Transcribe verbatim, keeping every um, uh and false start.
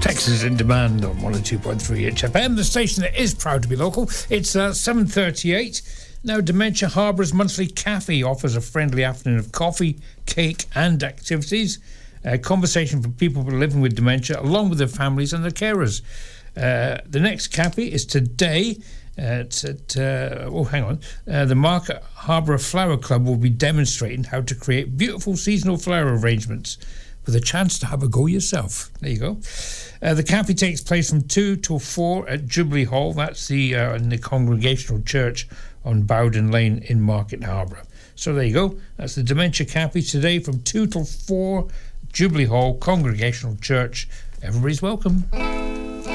Texas in Demand on one oh two point three H F M, the station that is proud to be local. It's uh, seven thirty-eight. Now, Dementia Harbour's monthly cafe offers a friendly afternoon of coffee, cake and activities. Uh, conversation for people living with dementia, along with their families and their carers. Uh, the next cafe is today. Uh, it's at, uh, oh, hang on. Uh, the Market Harbour Flower Club will be demonstrating how to create beautiful seasonal flower arrangements with a chance to have a go yourself. There you go. Uh, the cafe takes place from two till four at Jubilee Hall. That's the uh, in the Congregational Church on Bowden Lane in Market Harbour. So there you go. That's the Dementia Cafe today from two till four, Jubilee Hall, Congregational Church. Everybody's welcome.